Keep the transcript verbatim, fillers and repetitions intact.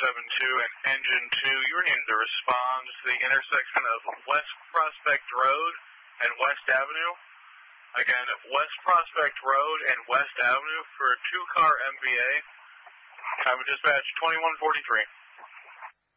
seven two and Engine two. You were needed to respond to the intersection of West Prospect Road and West Avenue. Again, West Prospect Road and West Avenue for a two-car M V A. Time of dispatch twenty-one forty-three.